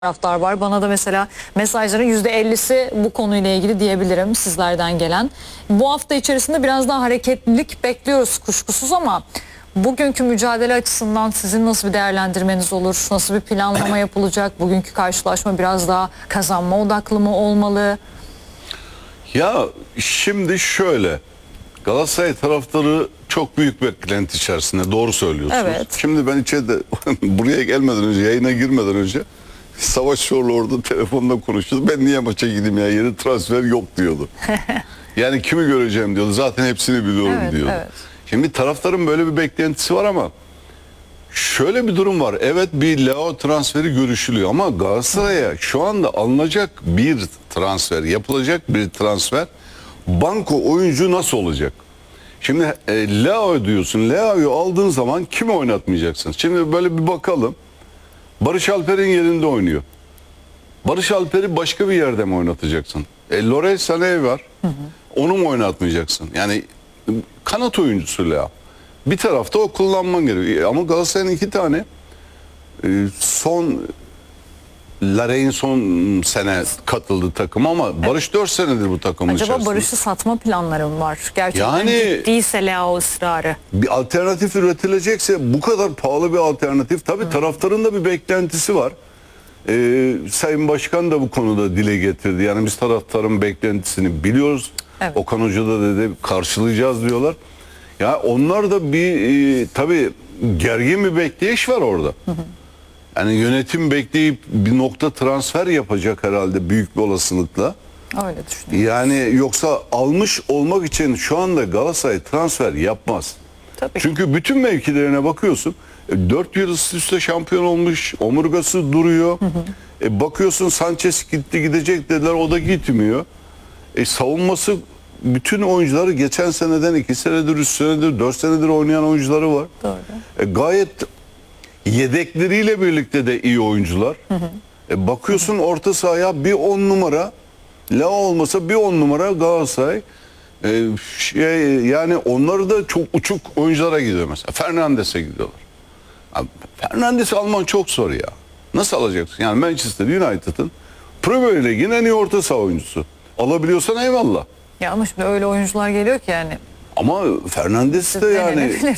taraftar var. Bana da mesela mesajların %50'si bu konuyla ilgili diyebilirim sizlerden gelen. Bu hafta içerisinde biraz daha hareketlilik bekliyoruz kuşkusuz ama bugünkü mücadele açısından sizin nasıl bir değerlendirmeniz olur? Nasıl bir planlama yapılacak? Bugünkü karşılaşma biraz daha kazanma odaklı mı olmalı? Ya şimdi şöyle, Galatasaray taraftarı çok büyük beklenti içerisinde, doğru söylüyorsunuz. Evet. Şimdi ben içeride buraya gelmeden önce, yayına girmeden önce Savaş Çorlu orada telefonla konuşuyordu. Ben niye maça gideyim ya, yeni transfer yok diyordu. Yani kimi göreceğim diyordu, zaten hepsini biliyorum Evet, diyordu. evet. Şimdi taraftarın böyle bir beklentisi var ama şöyle bir durum var. Evet, bir Leao transferi görüşülüyor ama Galatasaray'a şu anda alınacak bir transfer, yapılacak bir transfer, banko oyuncu nasıl olacak? Şimdi Leao diyorsun. Leao'yu aldığın zaman kimi oynatmayacaksın? Şimdi böyle bir bakalım. Barış Alper'in yerinde oynuyor. Barış Alper'i başka bir yerde mi oynatacaksın? Leroy Sané var. Onu mu oynatmayacaksın? Yani kanat oyuncusu Leao. Bir tarafta o kullanman gerekiyor. Ama Galatasaray'ın iki tane Larin son sene katıldı takım ama Barış 4 senedir bu takımın Acaba içerisinde. Barış'ı satma planları mı var? Gerçekten Yani ciddiyse Leao ısrarı. bir alternatif üretilecekse bu kadar pahalı bir alternatif, tabii taraftarın da bir beklentisi var. Sayın Başkan da bu konuda dile getirdi. Yani biz taraftarın beklentisini biliyoruz. Evet. Okan Hoca da dedi karşılayacağız diyorlar. Ya onlar da bir tabii gergin bir bekleyiş var orada. Yani yönetim bekleyip bir nokta transfer yapacak herhalde büyük bir olasılıkla. Öyle düşünüyorum. Yani yoksa almış olmak için şu anda Galatasaray transfer yapmaz. Tabii. Çünkü bütün mevkilerine bakıyorsun. 4 yıl üst üste şampiyon olmuş. Omurgası duruyor. Bakıyorsun Sanchez gitti, gidecek dediler, o da gitmiyor. Savunması, bütün oyuncuları geçen seneden 2 senedir, 3 senedir, 4 senedir oynayan oyuncuları var. Doğru. Gayet yedekleriyle birlikte de iyi oyuncular. Bakıyorsun orta sahaya bir 10 numara, Leao olmasa bir 10 numara Galatasaray. Yani onları da çok uçuk oyunculara gidiyor mesela. Fernandes'e gidiyorlar. Abi, Fernandes'i alman çok zor ya. Nasıl alacaksın? Yani Manchester United'ın Premier Lig'in en iyi orta saha oyuncusu. Alabiliyorsan eyvallah. Ya ama şimdi öyle oyuncular geliyor ki yani. Ama Fernandes de yani Denenebilir.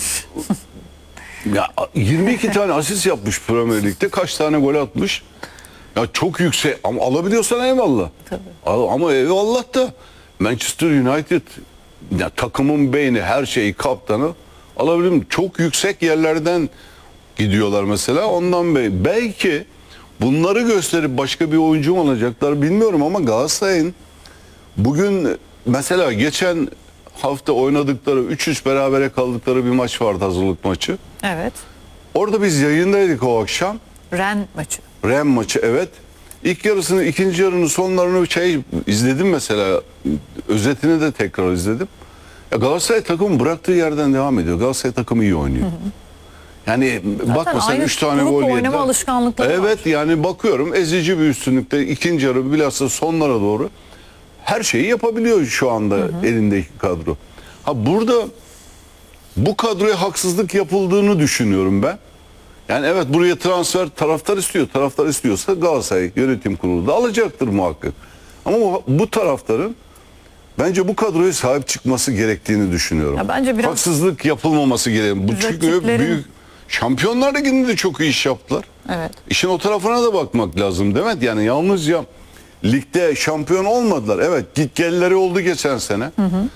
ya 22 tane asist yapmış Premier Lig'de, kaç tane gol atmış. Ya çok yüksek, ama alabiliyorsan eyvallah. Tabii. Ama eyvallah da Manchester United ya, takımın beyni, her şeyi, kaptanı alabilir mi? Çok yüksek yerlerden gidiyorlar mesela, ondan belki bunları gösterip başka bir oyuncu mu alacaklar bilmiyorum ama Galatasaray'ın bugün mesela geçen hafta oynadıkları 3-3 berabere kaldıkları bir maç vardı, hazırlık maçı. Evet. Orada biz yayındaydık o akşam. Ren maçı. Ren maçı, evet. İlk yarısını, ikinci yarının sonlarını izledim mesela. Özetini de tekrar izledim. Ya Galatasaray takımı bıraktığı yerden devam ediyor. Galatasaray takımı iyi oynuyor. Yani bak mesela aynı 3 tane grupla gol yediler. oynama alışkanlıkları var. Evet, yani bakıyorum ezici bir üstünlükte ikinci yarı, bilhassa sonlara doğru her şeyi yapabiliyor şu anda elindeki kadro. Ha, burada bu kadroya haksızlık yapıldığını düşünüyorum ben. Yani evet, buraya transfer taraftar istiyor. Taraftar istiyorsa Galatasaray Yönetim Kurulu da alacaktır muhakkak. Ama bu taraftarın bence bu kadroya sahip çıkması gerektiğini düşünüyorum. Ya bence biraz haksızlık yapılmaması gerekiyor. Bu çünkü rakiplerin- büyük Şampiyonlar Ligi'nde de çok iyi iş yaptılar. Evet. İşin o tarafına da bakmak lazım, değil mi? Yani yalnızca ligde şampiyon olmadılar. Evet, gitgelleri oldu geçen sene.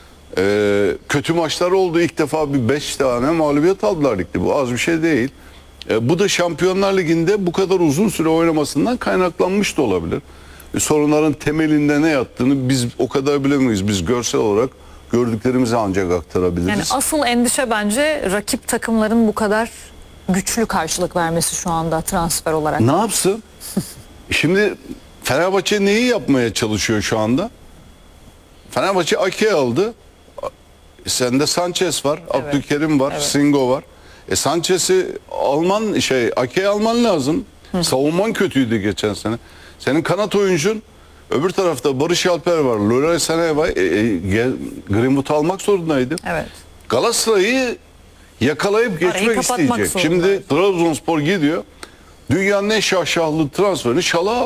Kötü maçlar oldu. İlk defa bir 5 tane mağlubiyet aldılar ligde. Bu az bir şey değil. Bu da Şampiyonlar Ligi'nde bu kadar uzun süre oynamasından kaynaklanmış da olabilir. Sorunların temelinde ne yattığını biz o kadar bilemeyiz. Biz görsel olarak gördüklerimizi ancak aktarabiliriz. Yani asıl endişe bence rakip takımların bu kadar güçlü karşılık vermesi şu anda transfer olarak. Ne yapsın? Şimdi Fenerbahçe neyi yapmaya çalışıyor şu anda? Fenerbahçe Ake aldı. Sende Sanchez var, Evet. Abdülkerim var, Evet. Singo var. Sanchez'i Ake'yi alman lazım. Savunman kötüydü geçen sene. Senin kanat oyuncun, öbür tarafta Barış Alper var, Leroy Sané var. Greenwood'u almak zorundaydı. Evet. Galatasaray'ı yakalayıp Arayı geçmek kapatmak isteyecek. zorunda. Şimdi Trabzonspor gidiyor. Dünyanın en şaşalı transferini Şalah'a